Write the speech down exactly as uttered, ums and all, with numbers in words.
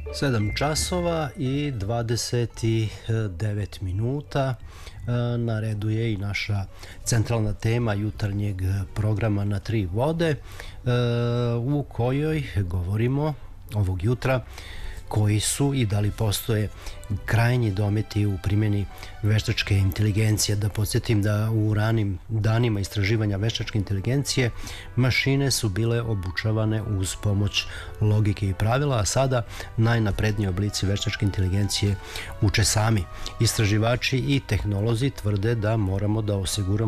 sedam časova i dvadeset devet minuta. Na redu je i naša centralna tema jutarnjeg programa Na tri vode, u kojoj govorimo ovog jutra koji su i da li postoje krajnji dometi u primjeni veštačke inteligencije. Da podsjetim da u ranim danima istraživanja veštačke inteligencije mašine su bile obučavane uz pomoć logike i pravila, a sada najnapredniji oblici veštačke inteligencije uče sami. Istraživači i tehnolozi tvrde da moramo da osiguramo